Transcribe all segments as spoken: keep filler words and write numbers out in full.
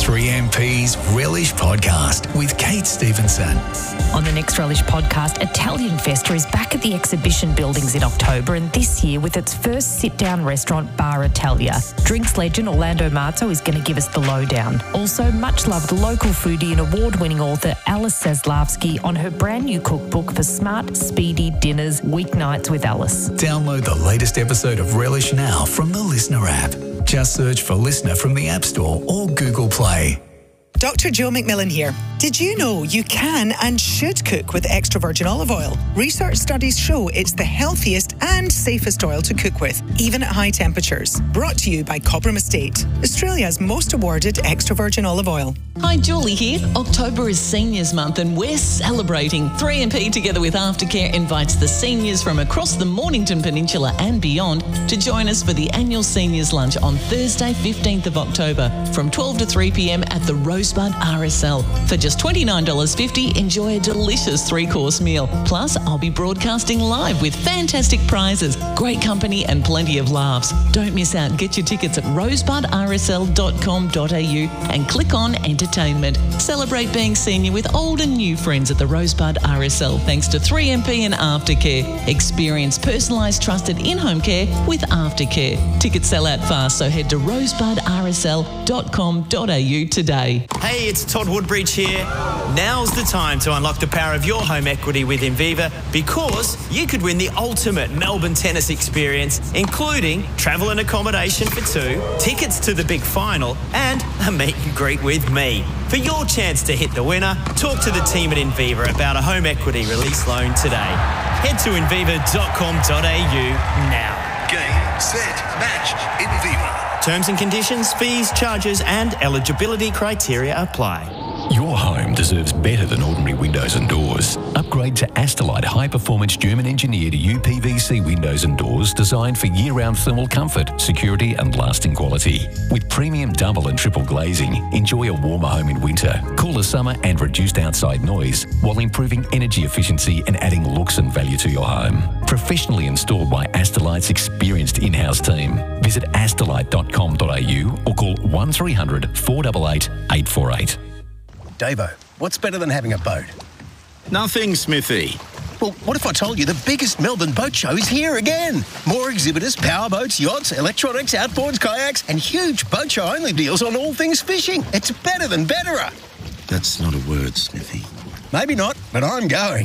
three M P's Relish Podcast with Kate Stevenson. On the next Relish Podcast, Italian Festa is back at the exhibition buildings in October, and this year with its first sit-down restaurant, Bar Italia. Drinks legend Orlando Marzo is going to give us the lowdown. Also, much-loved local foodie and award-winning author Alice Zaslavsky on her brand-new cookbook for smart, speedy dinners, weeknights with Alice. Download the latest episode of Relish now from the Listener app. Just search for Listener from the App Store or Google Play. Doctor Joe McMillan here. Did you know you can and should cook with extra virgin olive oil? Research studies show it's the healthiest and safest oil to cook with, even at high temperatures. Brought to you by Cobram Estate, Australia's most awarded extra virgin olive oil. Hi, Julie here. October is Seniors Month and we're celebrating. three M P together with Aftercare invites the seniors from across the Mornington Peninsula and beyond to join us for the annual Seniors Lunch on Thursday, fifteenth of October from twelve to three p.m. at the Rosebud R S L. For just twenty-nine dollars fifty, enjoy a delicious three-course meal. Plus, I'll be broadcasting live with fantastic prizes, great company and plenty of laughs. Don't miss out. Get your tickets at rosebud r s l dot com dot a u and click on Entertainment. Celebrate being senior with old and new friends at the Rosebud R S L thanks to three M P and Aftercare. Experience personalised, trusted in-home care with Aftercare. Tickets sell out fast, so head to rosebud r s l dot com dot a u today. Hey, it's Todd Woodbridge here. Now's the time to unlock the power of your home equity with Inviva, because you could win the ultimate Melbourne tennis experience, including travel and accommodation for two, tickets to the big final, and a meet and greet with me. For your chance to hit the winner, talk to the team at Inviva about a home equity release loan today. Head to inviva dot com dot a u now. Game, set, match, Inviva. Terms and conditions, fees, charges and eligibility criteria apply. Your home deserves better than ordinary windows and doors. Upgrade to Astelite high-performance German-engineered U P V C windows and doors designed for year-round thermal comfort, security and lasting quality. With premium double and triple glazing, enjoy a warmer home in winter, cooler summer and reduced outside noise, while improving energy efficiency and adding looks and value to your home. Professionally installed by Astelite's experienced in-house team. Visit astelite dot com dot a u or call one three hundred, four eight eight, eight four eight. Davo, what's better than having a boat? Nothing, Smithy. Well, what if I told you the biggest Melbourne boat show is here again? More exhibitors, powerboats, yachts, electronics, outboards, kayaks, and huge boat show only deals on all things fishing. It's better than betterer. That's not a word, Smithy. Maybe not, but I'm going.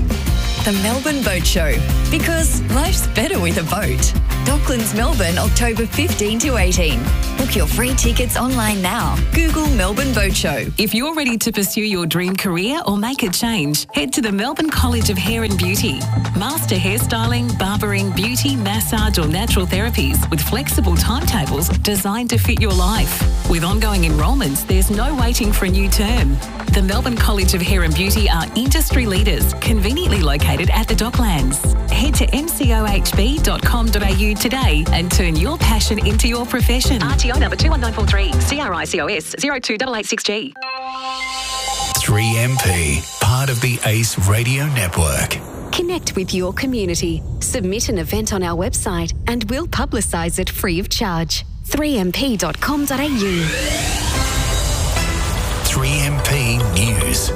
The Melbourne Boat Show, because life's better with a boat. Docklands, Melbourne, October fifteenth to eighteenth. Book your free tickets online now. Google Melbourne Boat Show. If you're ready to pursue your dream career or make a change, head to the Melbourne College of Hair and Beauty. Master hairstyling, barbering, beauty, massage or natural therapies with flexible timetables designed to fit your life. With ongoing enrolments, there's no waiting for a new term. The Melbourne College of Hair and Beauty are industry leaders, conveniently located at the Docklands. Head to m c o h b dot com dot a u today and turn your passion into your profession. R T O number two one nine four three, C R I C O S zero two eight eight six G. three M P, part of the ACE Radio Network. Connect with your community. Submit an event on our website and we'll publicise it free of charge. three m p dot com dot a u. three M P News.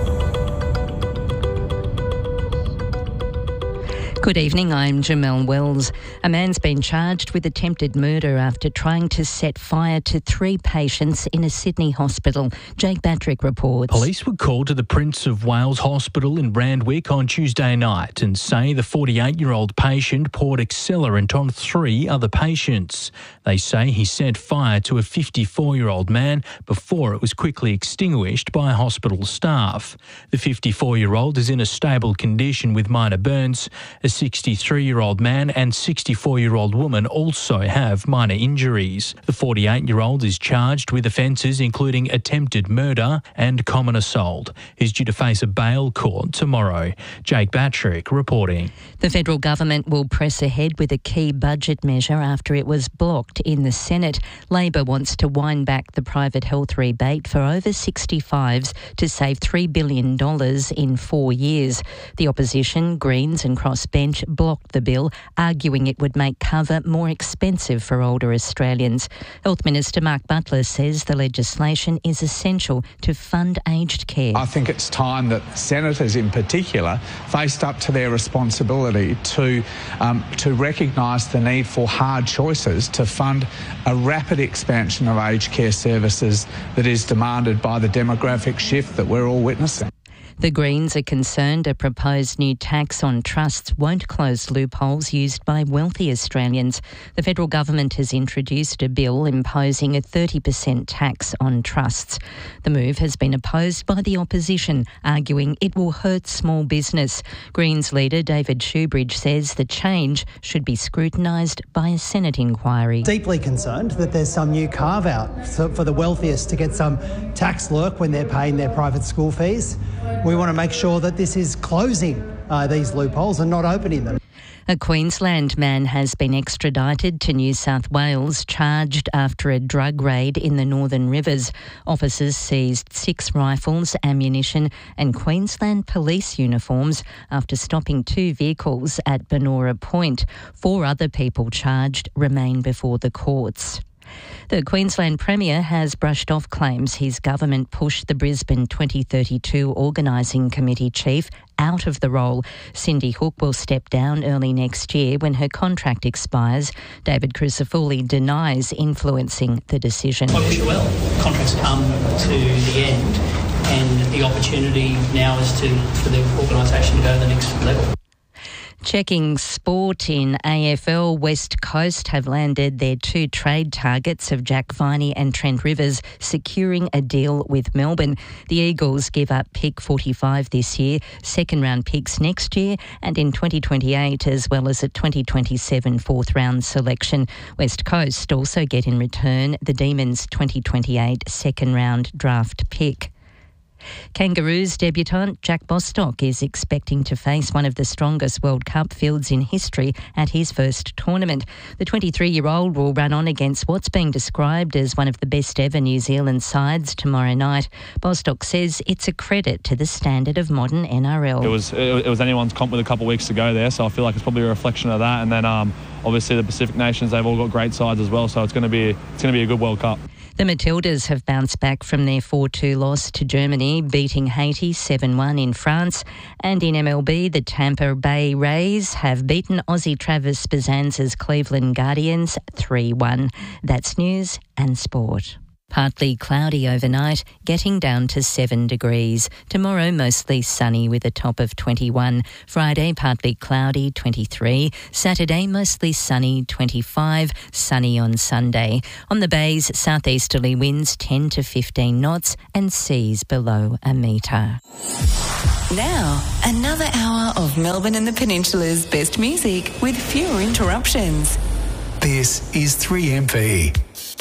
Good evening, I'm Jamelle Wells. A man's been charged with attempted murder after trying to set fire to three patients in a Sydney hospital. Jake Batrick reports. Police were called to the Prince of Wales Hospital in Randwick on Tuesday night and say the forty-eight-year-old patient poured accelerant on three other patients. They say he set fire to a fifty-four-year-old man before it was quickly extinguished by hospital staff. The fifty-four-year-old is in a stable condition with minor burns. A sixty-three-year-old man and sixty-four-year-old woman also have minor injuries. The forty-eight-year-old is charged with offences including attempted murder and common assault. He's due to face a bail court tomorrow. Jake Batrick reporting. The federal government will press ahead with a key budget measure after it was blocked in the Senate. Labor wants to wind back the private health rebate for over sixty-fives to save three billion dollars in four years. The opposition, Greens and Crossbench, bench blocked the bill, arguing it would make cover more expensive for older Australians. Health Minister Mark Butler says the legislation is essential to fund aged care. I think it's time that senators in particular faced up to their responsibility to, um, to recognise the need for hard choices to fund a rapid expansion of aged care services that is demanded by the demographic shift that we're all witnessing. The Greens are concerned a proposed new tax on trusts won't close loopholes used by wealthy Australians. The federal government has introduced a bill imposing a thirty percent tax on trusts. The move has been opposed by the opposition, arguing it will hurt small business. Greens leader David Shoebridge says the change should be scrutinised by a Senate inquiry. Deeply concerned that there's some new carve-out for the wealthiest to get some tax lurk when they're paying their private school fees. We want to make sure that this is closing uh, these loopholes and not opening them. A Queensland man has been extradited to New South Wales, charged after a drug raid in the Northern Rivers. Officers seized six rifles, ammunition and Queensland police uniforms after stopping two vehicles at Benora Point. Four other people charged remain before the courts. The Queensland Premier has brushed off claims his government pushed the Brisbane twenty thirty-two Organising Committee chief out of the role. Cindy Hook will step down early next year when her contract expires. David Crisafulli denies influencing the decision. I wish well. Contracts come to the end and the opportunity now is to for the organisation to go to the next level. Checking sport in A F L, West Coast have landed their two trade targets of Jack Viney and Trent Rivers, securing a deal with Melbourne. The Eagles give up pick forty-five this year, second round picks next year and in twenty twenty-eight, as well as a twenty twenty-seven fourth round selection. West Coast also get in return the Demons' twenty twenty-eight second round draft pick. Kangaroos debutant Jack Bostock is expecting to face one of the strongest World Cup fields in history at his first tournament. The twenty-three-year-old will run on against what's being described as one of the best ever New Zealand sides tomorrow night. Bostock says it's a credit to the standard of modern N R L. It was it was anyone's comp with a couple of weeks to go there, so I feel like it's probably a reflection of that. And then um, obviously the Pacific nations, they've all got great sides as well, so it's going to be it's going to be a good World Cup. The Matildas have bounced back from their four two loss to Germany, beating Haiti seven one in France. And in M L B, the Tampa Bay Rays have beaten Aussie Travis Spizanza's Cleveland Guardians three one. That's news and sport. Partly cloudy overnight, getting down to seven degrees. Tomorrow, mostly sunny with a top of twenty-one. Friday, partly cloudy, twenty-three. Saturday, mostly sunny, twenty-five. Sunny on Sunday. On the bays, southeasterly winds ten to fifteen knots and seas below a metre. Now, another hour of Melbourne and the Peninsula's best music with fewer interruptions. This is three M P.